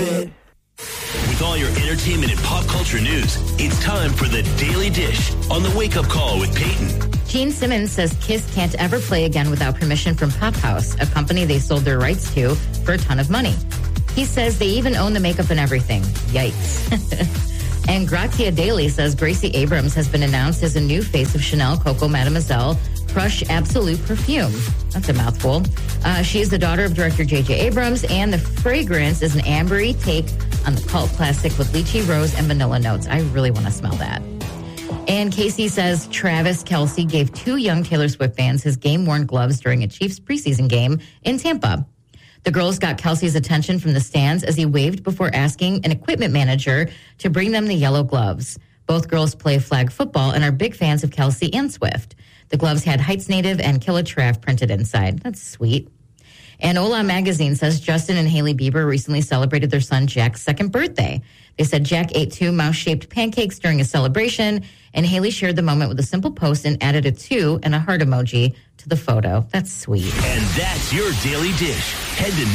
it. With all your entertainment and pop culture news, it's time for the Daily Dish on the Wake Up Call with Peyton. Gene Simmons says Kiss can't ever play again without permission from Pop House, a company they sold their rights to for a ton of money. He says they even own the makeup and everything. Yikes. And Gratia Daly says Gracie Abrams has been announced as a new face of Chanel Coco Mademoiselle Crush Absolute Perfume. That's a mouthful. She is the daughter of director J.J. Abrams, and the fragrance is an ambery take on the cult classic with lychee, rose, and vanilla notes. I really want to smell that. And Casey says Travis Kelce gave 2 young Taylor Swift fans his game-worn gloves during a Chiefs preseason game in Tampa. The girls got Kelce's attention from the stands as he waved before asking an equipment manager to bring them the yellow gloves. Both girls play flag football and are big fans of Kelce and Swift. The gloves had Heights Native and Kill a Trav printed inside. That's sweet. And Hola Magazine says Justin and Hailey Bieber recently celebrated their son Jack's 2nd birthday. They said Jack ate 2 mouse-shaped pancakes during a celebration, and Hailey shared the moment with a simple post and added a 2 and a heart emoji to the photo. That's sweet. And that's your Daily Dish. Head to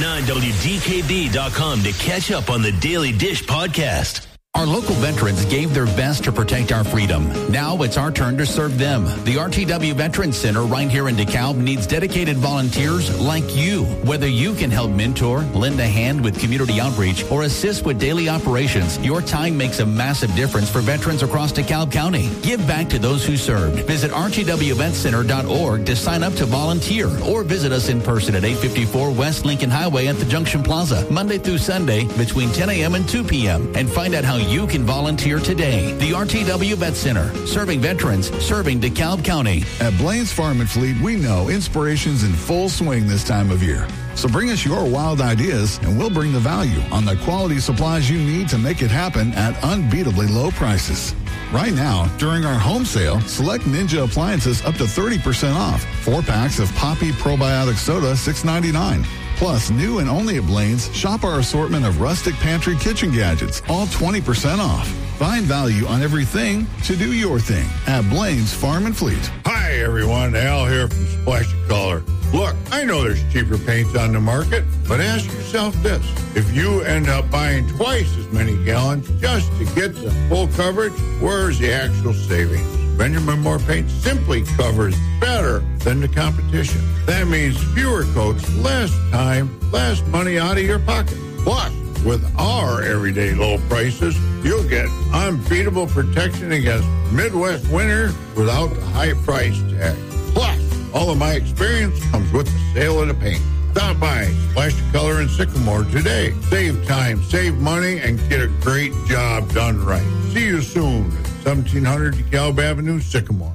949WDKB.com to catch up on the Daily Dish podcast. Our local veterans gave their best to protect our freedom. Now it's our turn to serve them. The RTW Veterans Center right here in DeKalb needs dedicated volunteers like you. Whether you can help mentor, lend a hand with community outreach, or assist with daily operations, your time makes a massive difference for veterans across DeKalb County. Give back to those who served. Visit rtwvetcenter.org to sign up to volunteer, or visit us in person at 854 West Lincoln Highway at the Junction Plaza, Monday through Sunday between 10 a.m. and 2 p.m. and find out how you can volunteer today. The RTW Vet Center, serving veterans, serving DeKalb County. At Blaine's Farm and Fleet, we know inspiration's in full swing this time of year. So bring us your wild ideas, and we'll bring the value on the quality supplies you need to make it happen at unbeatably low prices. Right now, during our home sale, select Ninja appliances up to 30% off. 4 packs of Poppy Probiotic Soda, $6.99. Plus, new and only at Blaine's, shop our assortment of rustic pantry kitchen gadgets, all 20% off. Find value on everything to do your thing at Blaine's Farm and Fleet. Hi, everyone. Al here from Splash Color. Look, I know there's cheaper paints on the market, but ask yourself this. If you end up buying twice as many gallons just to get the full coverage, where's the actual savings? Benjamin Moore Paint simply covers better than the competition. That means fewer coats, less time, less money out of your pocket. Plus, with our everyday low prices, you'll get unbeatable protection against Midwest winter without the high price tag. Plus, all of my experience comes with the sale of the paint. Stop by Splash Color in Sycamore today. Save time, save money, and get a great job done right. See you soon at 1700 DeKalb Avenue, Sycamore.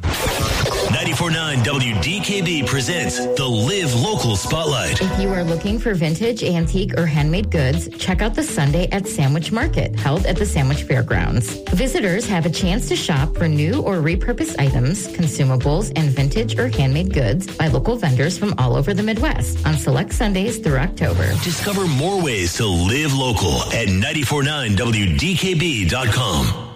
94.9 WDKB presents the Live Local Spotlight. If you are looking for vintage, antique, or handmade goods, check out the Sunday at Sandwich Market, held at the Sandwich Fairgrounds. Visitors have a chance to shop for new or repurposed items, consumables, and vintage or handmade goods by local vendors from all over the Midwest on select Sundays through October. Discover more ways to live local at 94.9WDKB.com.